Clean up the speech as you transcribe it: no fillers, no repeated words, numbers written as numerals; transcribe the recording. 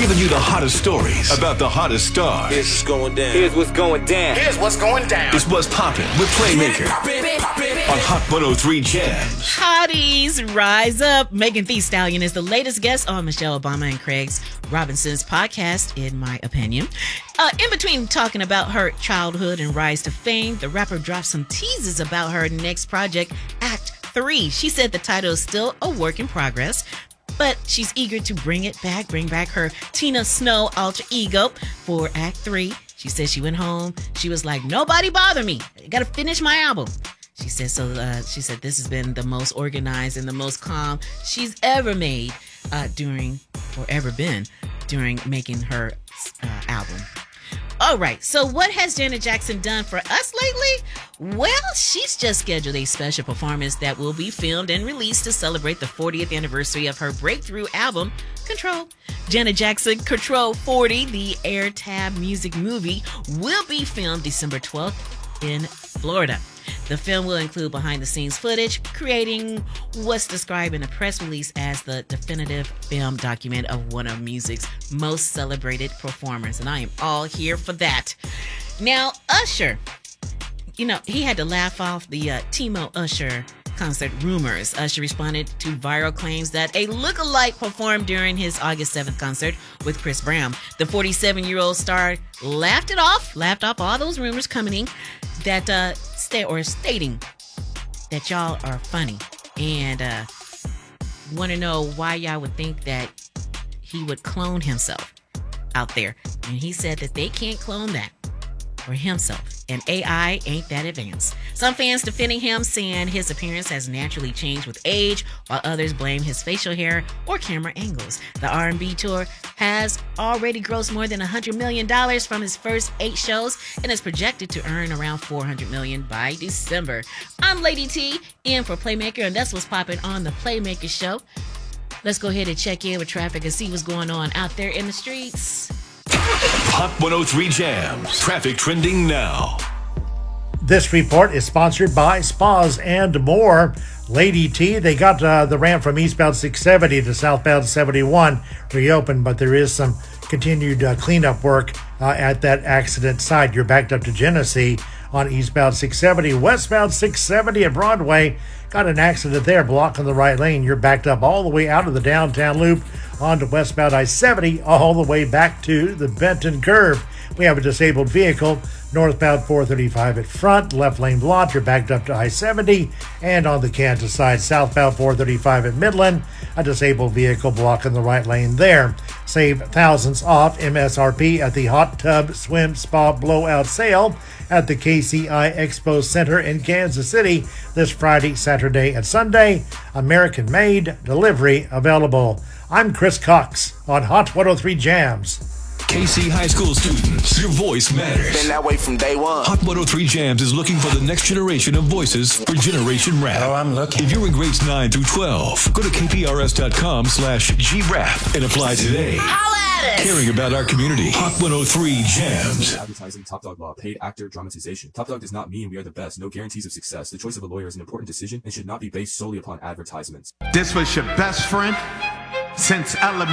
Giving you the hottest stories about the hottest stars. Here's what's going down. Here's what's going down. Here's what's going down. It's What's Poppin' with Playmaker on Hot 103 Jams. Hotties, rise up. Megan Thee Stallion is the latest guest on Michelle Obama and Craig Robinson's podcast, in my opinion. In between talking about her childhood and rise to fame, the rapper dropped some teases about her next project, Act 3. She said the title is still a work in progress, but she's eager to bring back her Tina Snow alter ego for Act 3. She said she went home. She was like, nobody bother me. I got to finish my album. She said, she said this has been the most organized and the most calm she's ever made during making her album. All right, so what has Janet Jackson done for us lately? Well, she's just scheduled a special performance that will be filmed and released to celebrate the 40th anniversary of her breakthrough album, Control. Janet Jackson Control 40, the AirTab music movie, will be filmed December 12th in Florida. The film will include behind-the-scenes footage, creating what's described in a press release as the definitive film document of one of music's most celebrated performers. And I am all here for that. Now, Usher, he had to laugh off the Timo Usher concert rumors. Usher responded to viral claims that a lookalike performed during his August 7th concert with Chris Brown. The 47-year-old star laughed off all those rumors coming in that stating that y'all are funny, and want to know why y'all would think that he would clone himself out there. And he said that they can't clone that or himself, and AI ain't that advanced. Some fans defending him, saying his appearance has naturally changed with age, while others blame his facial hair or camera angles. The R&B tour has already grossed more than $100 million from his first 8 shows and is projected to earn around $400 million by December. I'm Lady T, in for Playmaker, and that's what's popping on the Playmaker Show. Let's go ahead and check in with traffic and see what's going on out there in the streets. Hot 103 Jams. Traffic trending now. This report is sponsored by Spas and More. Lady T, they got the ramp from eastbound 670 to southbound 71 reopened, but there is some continued cleanup work at that accident site. You're backed up to Genesee on eastbound 670. Westbound 670 at Broadway, got an accident there blocking the right lane. You're backed up all the way out of the downtown loop onto westbound I-70, all the way back to the Benton curve. We have a disabled vehicle northbound 435 at front, left lane blocked. You're backed up to I-70, and on the Kansas side, southbound 435 at Midland, a disabled vehicle blocking the right lane there. Save thousands off MSRP at the Hot Tub Swim Spa Blowout Sale at the KCI Expo Center in Kansas City this Friday, Saturday, and Sunday. American-made, delivery available. I'm Chris Cox on Hot 103 Jams. KC High School students, your voice matters. Been that way from day one. Hot 103 Jams is looking for the next generation of voices for Generation Rap. Oh, I'm looking. If you're in grades 9 through 12, go to kprs.com/grap and apply today. Holla at us! Caring about our community. Hot 103 Jams. Advertising, Top Dog Law, paid actor, dramatization. Top Dog does not mean we are the best. No guarantees of success. The choice of a lawyer is an important decision and should not be based solely upon advertisements. This was your best friend since elementary.